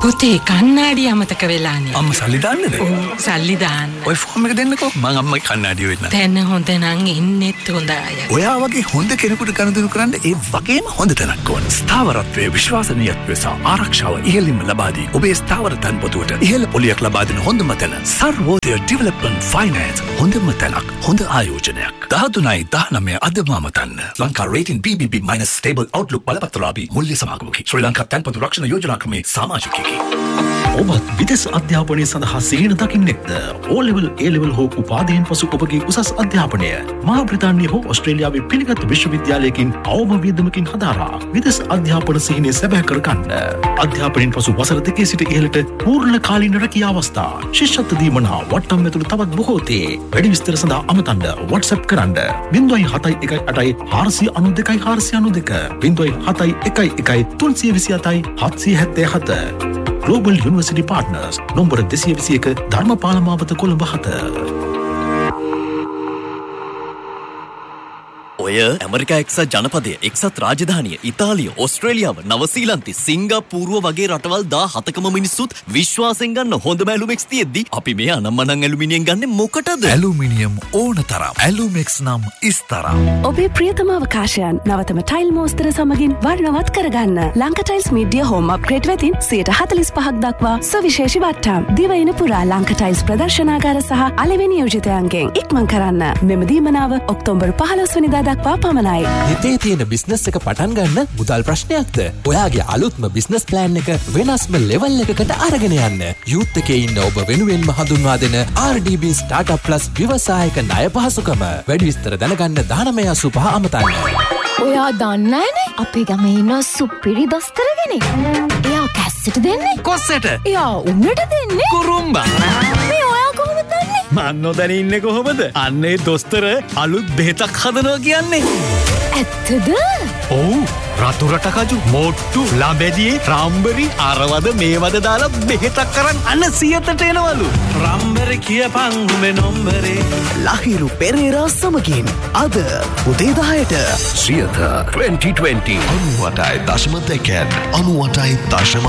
පුතේ කන්නාඩි අමතක වෙලානේ. අම්ම සල්ලි දාන්නද? ඔව් සල්ලි දාන්න. ඔය ෆෝම් එක දෙන්නකෝ. මං අම්මගේ කන්නාඩිය වෙන්න. දැන් හොඳ නම් ඉන්නෙත් හොඳ අය. ඔයා වගේ හොඳ කෙනෙකුට ගනුදෙනු කරන්න ඒ වගේම හොඳ තැනක් ඕන. ස්ථාවරත්වයේ විශ්වාසනීයත්වය සහ ආරක්ෂාව ඉහළින්ම ලබා දී ඔබේ ස්ථාවර තන්පොතුවට ඉහළ පොලියක් ලබා දෙන හොඳම තැන සර්වෝදය ඩෙවලොප්මන්ට් ෆයිනෑන්ස්. හොඳම තැනක්, හොඳ ආයෝජනයක්. 13/19 අදම අමතන්න. Lanka rating BBB- stable Outlook බලපත්‍රලාභී මුල්‍ය සමාගමකි. ශ්‍රී ලංකා තන්පතු රක්ෂණ යෝජනා ක්‍රමේ සමාජිකයෙකි. ඔබත් විදේශ අධ්‍යාපනය සඳහා සිහින දකින්නෙක්ද? O-level, A-level හෝ උපාධියෙන් පසු ඔබගේ උසස් අධ්‍යාපනය මහා බ්‍රිතාන්‍ය හෝ ඔස්ට්‍රේලියාවේ පිළිගත් විශ්වවිද්‍යාලයකින් අවම වියදමකින් හදාරා විදේශ අධ්‍යාපන සිහිනය සැබෑ කර ගන්න. අධ්‍යාපනයෙන් පසු වසර 2 සිට ඉහළට පූර්ණ කාලීන රැකියා අවස්ථා, ශිෂ්‍යත්ව දීමනා වට්ටම් ඇතුළු තවත් බොහෝ තේ. වැඩි විස්තර සඳහා අමතන්න WhatsApp කරන්න 071 8 492 492 071 327 777. Global University Partners nombor 221 Dharmapala මාවත කොළඹ 7. ඔය ඇමරිකා එක්සත් ජනපදය, එක්සත් රාජධානිය, ඉතාලිය, ඕස්ට්‍රේලියාව, නවසීලන්තේ, සිංගප්පූරුව වගේ රටවල් 17කම මිනිස්සුත් විශ්වාසයෙන් ගන්න හොඳම ඇලුමෙක්ස් තියෙද්දි අපි මේ අනම්මනම් ඇලුමිනියම් ගන්නේ මොකටද? ඇලුමිනියම් ඕන තරම්. ඇලුමෙක්ස් නම් ඉස්තරම්. ඔබේ ප්‍රියතම අවකාශයන් නවතම ටයිල් මෝස්තර සමගින් වර්ණවත් කරගන්න. Lanka tiles media home upgrade වෙතින් 45% දක්වා සවිශේෂී වට්ටම්. දිවයින පුරා ලංකා ටයිල්ස් ප්‍රදර්ශනාගාර සහ අලෙවි නියෝජිතයන්ගෙන් ඉක්මන් කරන්න. මෙම දීමනාව ඔක්තෝබර් 15 වෙනිදා දක්වා පමණයි. හිතේ තියෙන බිස්නස් එක පටන් ගන්න මුදල් ප්‍රශ්නයක්ද? ඔයාගේ අලුත්ම බිස්නස් ප්ලෑන් එක වෙනස්ම ලෙවල් එකකට අරගෙන යන්න. යූත් එකේ ඉන්න ඔබ වෙනුවෙන්ම හඳුන්වා දෙන RDB Startup Plus ව්‍යවසායක ණය පහසුකම. වැඩි විස්තර දැනගන්න 1985 අමතන්න. ඔයා දන්නේ නැනේ අපේ ගමේ ඉන්න සුපිරි දොස්තර කෙනෙක්. එයා කැස්සට දෙන්නේ කොස්සට. එයා උන්නට දෙන්නේ කුරුම්බා. මේ ඔයා කොහොමද දන්නේ? මන් නොදැන ඉන්නේ කොහොමද? අන්නේ දොස්තර අලුත් බෙහෙතක් හදනවා කියන්නේ. ඇත්තද? ඔව්. රතු රටකජු, මොට්ටු, ලබැදියේ, රාම්බරි, අරවද මේවද දාලා බෙහෙතක් කරන් අන්න 100ට එනවලු. රාම්බරි කියපන් උඹේ නොම්බරේ. ලහිරු පෙරේරා සමගින් අද උදේ 10ට 2020 98.2 98.3